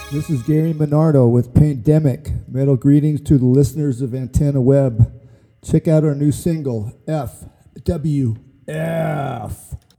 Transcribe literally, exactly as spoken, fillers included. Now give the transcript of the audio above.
This is Gary Minardo with Pandemic. Metal greetings to the listeners of Antenna Web. Check out our new single, F W F.